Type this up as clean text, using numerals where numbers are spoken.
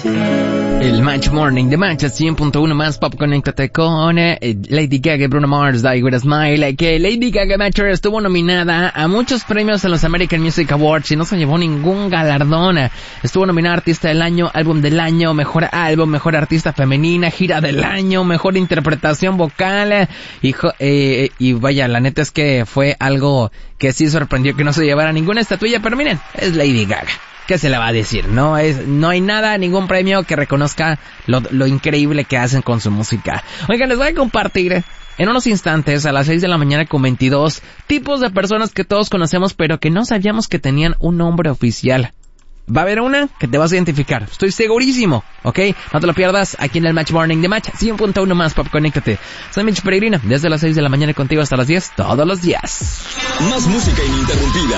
El Match Morning de Match 100.1 más pop. Conéctate con Lady Gaga y Bruno Mars, Die With A Smile. Que Lady Gaga Matcher estuvo nominada a muchos premios en los American Music Awards y no se llevó ningún galardón. Estuvo nominada Artista del Año, Álbum del Año, Mejor Álbum, Mejor Artista Femenina, Gira del Año, Mejor Interpretación Vocal. Y vaya, la neta es que fue algo que sí sorprendió que no se llevara ninguna estatuilla, pero miren, es Lady Gaga. ¿Qué se le va a decir? No hay nada, ningún premio que reconozca lo increíble que hacen con su música. Oigan, les voy a compartir en unos instantes, a las 6 de la mañana con 22, tipos de personas que todos conocemos, pero que no sabíamos que tenían un nombre oficial. Va a haber una que te vas a identificar, estoy segurísimo, ¿ok? No te lo pierdas aquí en el Match Morning de Match 100.1 más pop. Conéctate. Soy Mitch Peregrina, desde las 6 de la mañana contigo hasta las 10, todos los días. Más música ininterrumpida.